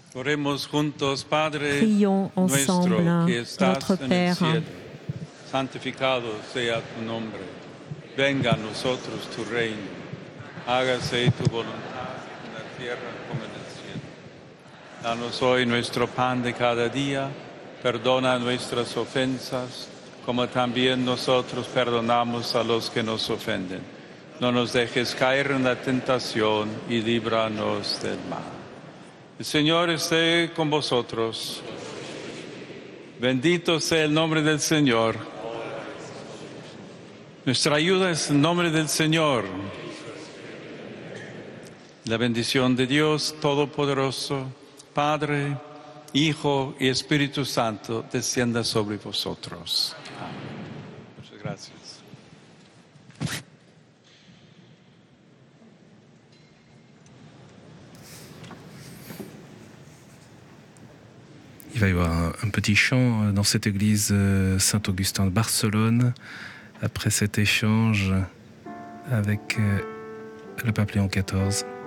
Oremos juntos, Padre Prions nuestro ensemble, que estás notre en el Père. cielo, santificado sea tu nombre. Venga a nosotros tu reino. Hágase tu voluntad en la tierra como en el cielo. Danos hoy nuestro pan de cada día. Perdona nuestras ofensas, como también nosotros perdonamos a los que nos ofenden. No nos dejes caer en la tentación y líbranos del mal. El Señor esté con vosotros. Bendito sea el nombre del Señor. Nuestra ayuda es el nombre del Señor. La bendición de Dios Todopoderoso, Padre, Hijo y Espíritu Santo, descienda sobre vosotros. Amén. Muchas gracias. Il va y avoir un petit chant dans cette église Saint-Augustin de Barcelone, après cet échange avec le pape Léon XIV.